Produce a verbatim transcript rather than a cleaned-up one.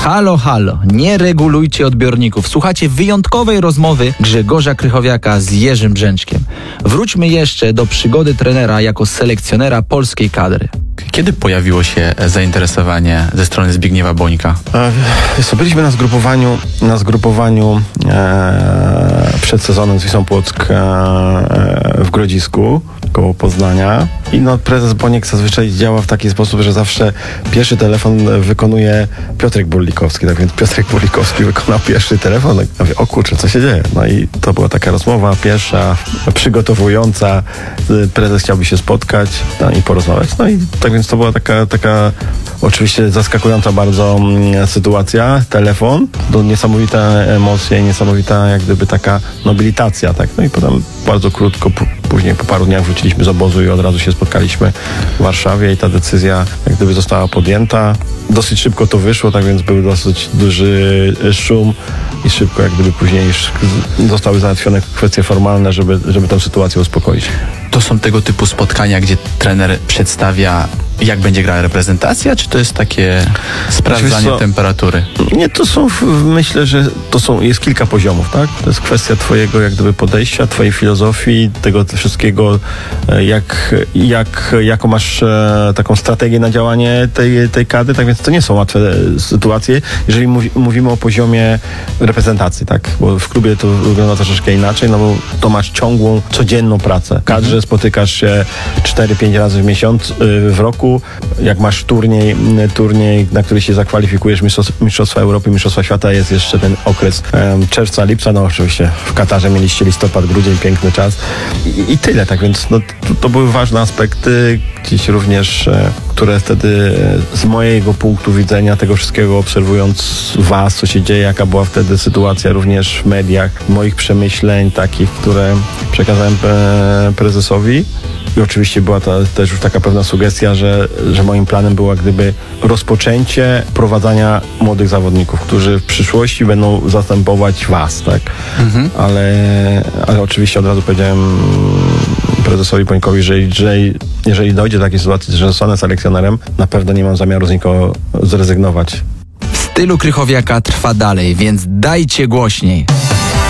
Halo, halo, nie regulujcie odbiorników. Słuchacie wyjątkowej rozmowy Grzegorza Krychowiaka z Jerzym Brzęczkiem. Wróćmy jeszcze do przygody trenera jako selekcjonera polskiej kadry. Kiedy pojawiło się zainteresowanie ze strony Zbigniewa Bońka? E, byliśmy na zgrupowaniu, na zgrupowaniu e, przed sezonem z Wisłą Płock e, w Grodzisku, koło Poznania. I no, prezes Boniek zazwyczaj działa w taki sposób, że zawsze pierwszy telefon wykonuje Piotrek Burlikowski. Tak więc Piotrek Burlikowski wykonał pierwszy telefon. Ja mówię, o kurczę, co się dzieje? No i to była taka rozmowa pierwsza, przygotowująca. Prezes chciałby się spotkać no, i porozmawiać. No i tak więc to była taka, taka oczywiście zaskakująca bardzo mm, sytuacja. Telefon, to niesamowite emocje, niesamowita jak gdyby taka nobilitacja. Tak? No i potem bardzo krótko, p- później po paru dniach wróciliśmy z obozu i od razu się spotkaliśmy w Warszawie i ta decyzja jak gdyby została podjęta. Dosyć szybko to wyszło, tak więc był dosyć duży szum i szybko jak gdyby później zostały załatwione kwestie formalne, żeby, żeby tę sytuację uspokoić. To są tego typu spotkania, gdzie trener przedstawia, jak będzie grała reprezentacja, czy to jest takie sprawdzanie co, temperatury? Nie, to są, myślę, że to są, jest kilka poziomów, tak? To jest kwestia twojego jak gdyby podejścia, twojej filozofii, tego wszystkiego, jak, jak, jaką masz e, taką strategię na działanie tej, tej kadry, tak więc to nie są łatwe sytuacje, jeżeli mówi, mówimy o poziomie reprezentacji, tak? Bo w klubie to wygląda troszeczkę inaczej, no bo to masz ciągłą, codzienną pracę. W kadrze mhm. spotykasz się cztery pięć razy w miesiąc, w roku. Jak masz turniej, turniej, na który się zakwalifikujesz, Mistrzostwa Europy, Mistrzostwa Świata, jest jeszcze ten okres um, czerwca, lipca, no oczywiście w Katarze mieliście listopad, grudzień, piękny czas i, i tyle, tak więc no, to, to były ważne aspekty, gdzieś również, e, które wtedy e, z mojego punktu widzenia tego wszystkiego, obserwując was, co się dzieje, jaka była wtedy sytuacja również w mediach, moich przemyśleń takich, które przekazałem e, prezesowi. I oczywiście była ta, też już taka pewna sugestia, że, że moim planem było jak gdyby rozpoczęcie prowadzenia młodych zawodników, którzy w przyszłości będą zastępować was, tak? Mhm. Ale, ale oczywiście od razu powiedziałem prezesowi Bońkowi, że jeżeli, jeżeli dojdzie do takiej sytuacji, że zostanę selekcjonerem, na pewno nie mam zamiaru z nikogo zrezygnować. W stylu Krychowiaka trwa dalej, więc dajcie głośniej.